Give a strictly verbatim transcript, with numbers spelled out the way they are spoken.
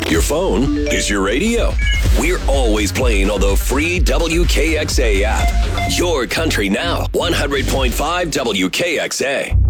Your phone is your radio. We're always playing on the free W K X A app. Your country now. one hundred point five W K X A.